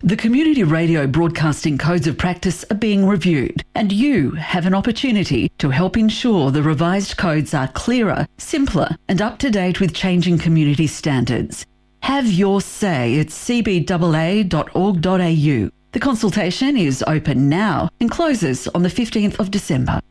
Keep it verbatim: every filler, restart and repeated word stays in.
The Community Radio Broadcasting Codes of Practice are being reviewed, and you have an opportunity to help ensure the revised codes are clearer, simpler, and up to date with changing community standards. Have your say at c b a a dot org dot a u. The consultation is open now and closes on the fifteenth of December.